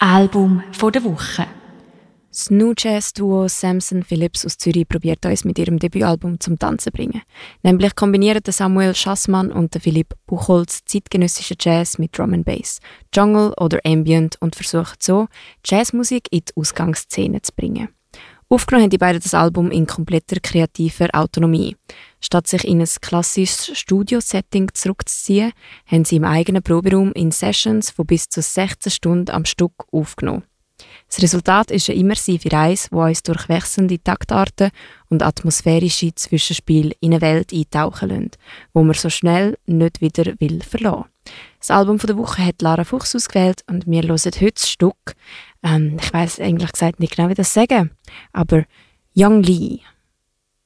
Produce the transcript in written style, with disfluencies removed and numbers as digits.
Album der Woche. Das New Jazz Duo Samson Phillips aus Zürich probiert uns mit ihrem Debütalbum zum Tanzen zu bringen. Nämlich kombinieren Samuel Schassmann und Philipp Buchholz zeitgenössischen Jazz mit Drum and Bass, Jungle oder Ambient und versuchen so, Jazzmusik in die Ausgangsszene zu bringen. Aufgenommen haben die beiden das Album in kompletter kreativer Autonomie. Statt sich in ein klassisches Studio-Setting zurückzuziehen, haben sie im eigenen Proberaum in Sessions von bis zu 16 Stunden am Stück aufgenommen. Das Resultat ist eine immersive Reise, die uns durch wechselnde Taktarten und atmosphärische Zwischenspiele in eine Welt eintauchen lässt, wo man so schnell nicht wieder verlassen will. Das Album der Woche hat Lara Fuchs ausgewählt und wir hören heute das Stück. Ich weiss eigentlich gesagt nicht genau, wie das sagen, aber Young Lee.